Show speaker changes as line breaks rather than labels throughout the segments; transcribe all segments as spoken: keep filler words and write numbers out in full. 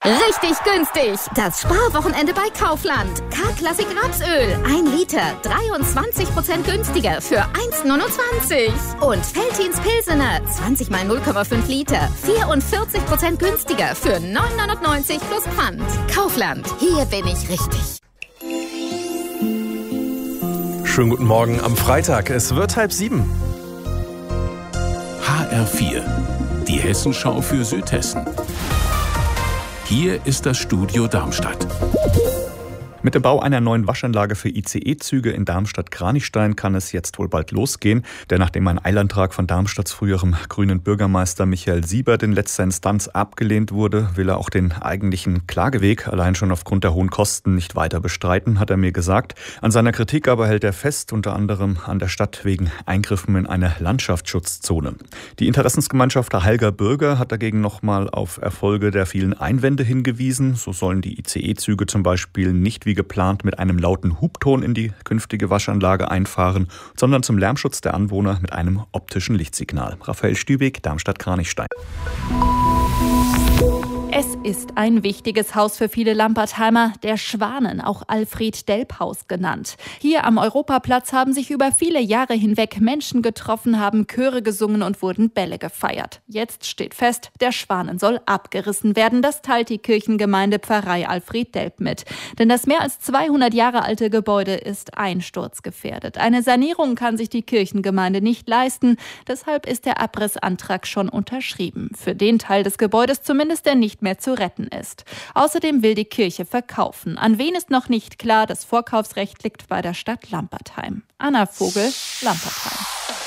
Richtig günstig. Das Sparwochenende bei Kaufland. K-Klassik Rapsöl. Ein Liter. dreiundzwanzig Prozent günstiger für eins Komma neunundzwanzig. Und Veltins Pilsener. zwanzig mal null Komma fünf Liter. vierundvierzig Prozent günstiger für neun Euro neunundneunzig plus Pfand. Kaufland. Hier bin ich richtig.
Schönen guten Morgen am Freitag. Es wird halb sieben.
H R vier. Die Hessenschau für Südhessen. Hier ist das Studio Darmstadt.
Mit dem Bau einer neuen Waschanlage für I C E-Züge in Darmstadt-Kranichstein kann es jetzt wohl bald losgehen. Denn nachdem ein Eilantrag von Darmstadts früherem grünen Bürgermeister Michael Siebert in letzter Instanz abgelehnt wurde, will er auch den eigentlichen Klageweg allein schon aufgrund der hohen Kosten nicht weiter bestreiten, hat er mir gesagt. An seiner Kritik aber hält er fest, unter anderem an der Stadt wegen Eingriffen in eine Landschaftsschutzzone. Die Interessensgemeinschaft der Halger Bürger hat dagegen nochmal auf Erfolge der vielen Einwände hingewiesen. So sollen die I C E-Züge zum Beispiel nicht wie geplant mit einem lauten Hubton in die künftige Waschanlage einfahren, sondern zum Lärmschutz der Anwohner mit einem optischen Lichtsignal. Raphael Stübig, Darmstadt-Kranichstein.
Es ist ein wichtiges Haus für viele Lampertheimer, der Schwanen, auch Alfred-Delp-Haus genannt. Hier am Europaplatz haben sich über viele Jahre hinweg Menschen getroffen, haben Chöre gesungen und wurden Bälle gefeiert. Jetzt steht fest, der Schwanen soll abgerissen werden. Das teilt die Kirchengemeinde Pfarrei Alfred-Delp mit. Denn das mehr als zweihundert Jahre alte Gebäude ist einsturzgefährdet. Eine Sanierung kann sich die Kirchengemeinde nicht leisten. Deshalb ist der Abrissantrag schon unterschrieben. Für den Teil des Gebäudes zumindest, der nicht mehr zu retten ist. Außerdem will die Kirche verkaufen. An wen ist noch nicht klar, das Vorkaufsrecht liegt bei der Stadt Lampertheim. Anna Vogel, Lampertheim.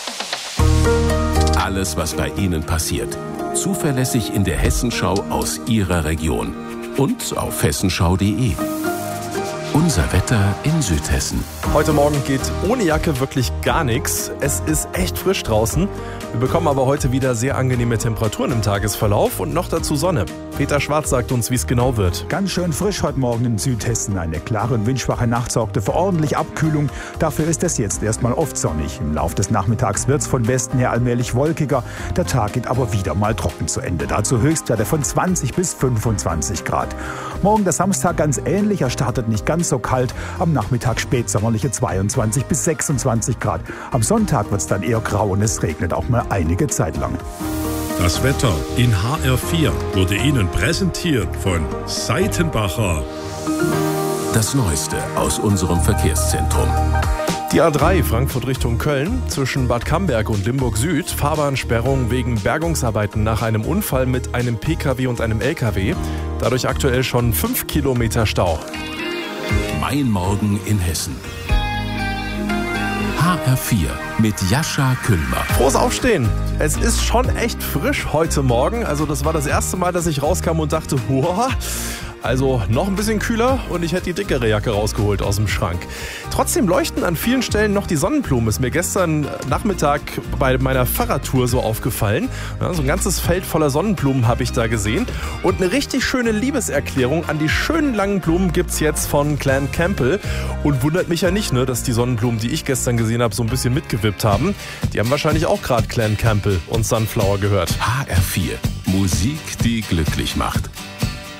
Alles, was bei Ihnen passiert. Zuverlässig in der Hessenschau aus Ihrer Region. Und auf hessenschau punkt de. Unser Wetter in Südhessen.
Heute Morgen geht ohne Jacke wirklich gar nichts. Es ist echt frisch draußen. Wir bekommen aber heute wieder sehr angenehme Temperaturen im Tagesverlauf und noch dazu Sonne. Peter Schwarz sagt uns, wie es genau wird.
Ganz schön frisch heute Morgen in Südhessen. Eine klare und windschwache Nacht sorgte für ordentlich Abkühlung. Dafür ist es jetzt erstmal oft sonnig. Im Laufe des Nachmittags wird es von Westen her allmählich wolkiger. Der Tag geht aber wieder mal trocken zu Ende. Dazu Höchstwerte von zwanzig bis fünfundzwanzig Grad. Morgen der Samstag ganz ähnlich. Er startet nicht ganz so kalt. Am Nachmittag spätsommerliche zweiundzwanzig bis sechsundzwanzig Grad. Am Sonntag wird es dann eher grau und es regnet auch mal einige Zeit lang.
Das Wetter in H R vier wurde Ihnen präsentiert von Seitenbacher.
Das Neueste aus unserem Verkehrszentrum.
Die A drei Frankfurt Richtung Köln zwischen Bad Camberg und Limburg Süd. Fahrbahnsperrung wegen Bergungsarbeiten nach einem Unfall mit einem P K W und einem L K W. Dadurch aktuell schon fünf Kilometer Stau.
Mein Morgen in Hessen. H R vier mit Jascha Kühlmer.
Frohes Aufstehen. Es ist schon echt frisch heute Morgen. Also das war das erste Mal, dass ich rauskam und dachte, wow. Also noch ein bisschen kühler und ich hätte die dickere Jacke rausgeholt aus dem Schrank. Trotzdem leuchten an vielen Stellen noch die Sonnenblumen. Ist mir gestern Nachmittag bei meiner Fahrradtour so aufgefallen. Ja, so ein ganzes Feld voller Sonnenblumen habe ich da gesehen. Und eine richtig schöne Liebeserklärung an die schönen langen Blumen gibt es jetzt von Clan Campbell. Und wundert mich ja nicht, ne, dass die Sonnenblumen, die ich gestern gesehen habe, so ein bisschen mitgewippt haben. Die haben wahrscheinlich auch gerade Clan Campbell und Sunflower gehört.
H R vier. Musik, die glücklich macht.